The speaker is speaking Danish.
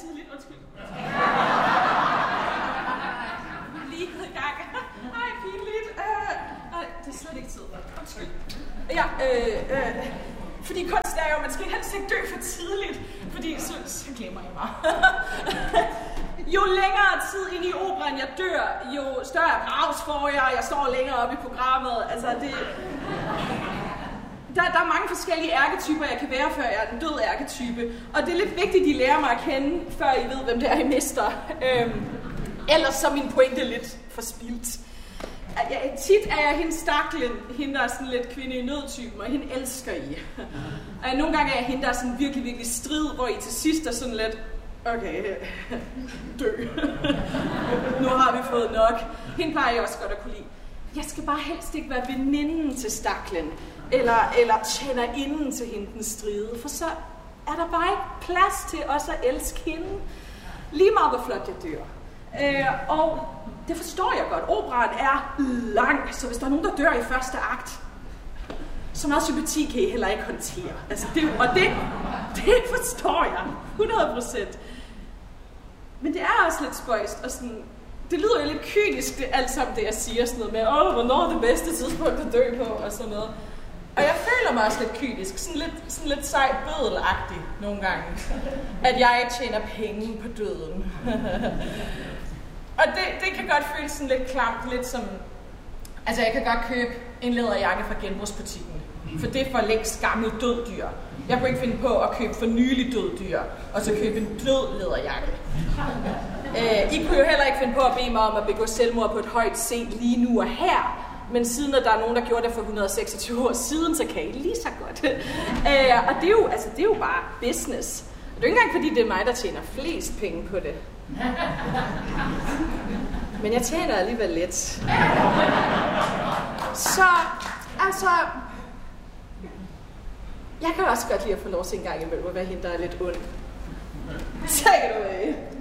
tidligt, undskyld. Lige i gang. Ej, pinligt. Det er slet ikke tid. Undskyld. Ja, fordi kunst er jo, man skal helst ikke dø for tidligt, fordi så glemmer jeg mig. Jo længere tid ind i operaen jeg dør, jo større raus får jeg står længere oppe i programmet. Altså det... Der er mange forskellige ærketyper, jeg kan være, før jeg er den døde ærketype. Og det er lidt vigtigt, at I lærer mig at kende, før I ved, hvem det er, I mister. Ellers så er min pointe lidt forspildt. Tit er jeg hende staklen, hende der er sådan lidt kvinde i nødtypen, og hende elsker I. Nogle gange er jeg hende, der er sådan virkelig, virkelig strid, hvor I til sidst er sådan lidt, okay, dø. Nu har vi fået nok. Hende plejer jeg også godt at kunne lide. Jeg skal bare helst ikke være veninden til staklen, eller tjenerinden til hende den stride, for så er der bare ikke plads til også at elske hende. Lige meget hvor flot jeg dør. Og det forstår jeg godt. Operaen er lang, så hvis der er nogen, der dør i første akt, så meget sympati kan I heller ikke håndtere. Altså det forstår jeg 100%. Men det er også lidt spøjst, og sådan, det lyder jo lidt kynisk, det alt sammen det, jeg siger sådan noget med, hvornår er det bedste tidspunkt at dø på, og sådan noget. Og jeg føler mig også lidt kynisk, sådan lidt sej bødelagtig nogle gange, at jeg tjener penge på døden. Og det kan godt føles sådan lidt klamt, lidt som... Altså, jeg kan godt købe en læderjakke fra genbrugsbutikken, for det er for længst gammel død dyr. Jeg kunne ikke finde på at købe for nylig død dyr, og så købe en død læderjakke. I kunne jo heller ikke finde på at bede mig om at begå selvmord på et højt C lige nu og her, men siden at der er nogen, der gjorde det for 126 år siden, så kan I lige så godt. Og det er jo bare business. Det er jo ikke engang, fordi det er mig, der tjener flest penge på det. Men jeg tjener alligevel lidt. Så, altså... Jeg kan også godt lide at få lov til en gang imellem at være hende, der er lidt ond. Take it away.